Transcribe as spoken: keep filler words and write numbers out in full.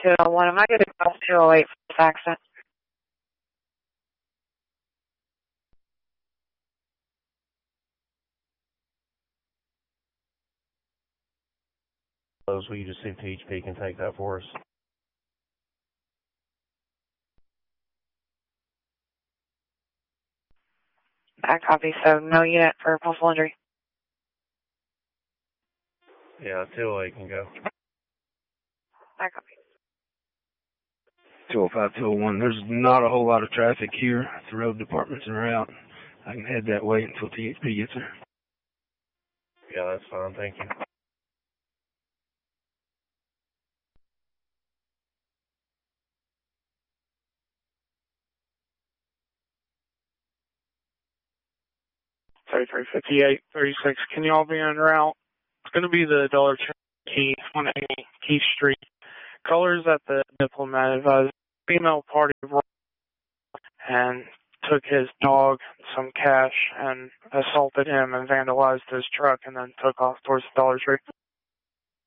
two oh one. Am I going to cross two oh eight for this accident? Will you just see if T H P can take that for us? Back copy, so no unit for possible injury. Yeah, two oh eight can go. Back copy. two oh five, two oh one. There's not a whole lot of traffic here. The road departments are out. I can head that way until T H P gets there. Yeah, that's fine. Thank you. thirty-three fifty-eight, thirty-six. Can you all be en route? It's going to be the Dollar Tree on Keith Street. Colors at the Diplomat advised female party and took his dog, some cash, and assaulted him and vandalized his truck and then took off towards the Dollar Tree.